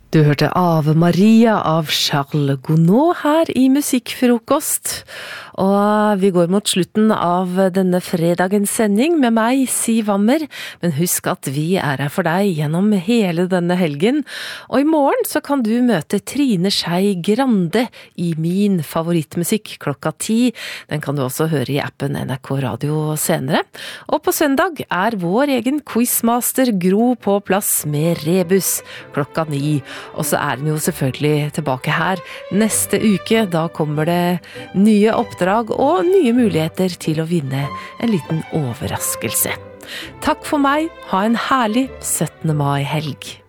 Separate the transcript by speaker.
Speaker 1: Du hørte Ave Maria av Charles Gounod her i Musikkfrokost. Og vi går mot slutten av denne fredagens sending med meg, Siv Wammer. Men husk at vi er her for deg gjennom hele denne helgen. Og i morgen så kan du møte Trine Skei Grande i Min favorittmusikk 10:00. Den kan du også høre i appen NRK Radio senere. Og på søndag er vår egen quizmaster Gro på plass med Rebus 9:00. Og så er den jo selvfølgelig tilbake her neste uke. Da kommer det nye oppdrag og nye muligheter til å vinne en liten overraskelse. Takk for meg. Ha en herlig 17. mai-helg.